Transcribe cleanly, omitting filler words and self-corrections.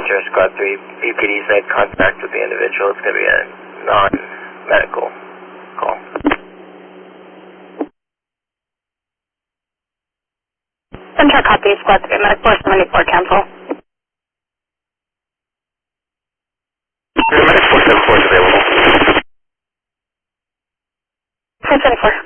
Center, Squad 3, BPD's made contact with the individual. It's going to be a non-medical call. Center copy, Squad 3, Medic 474, cancel. Medic 474 is available. 474.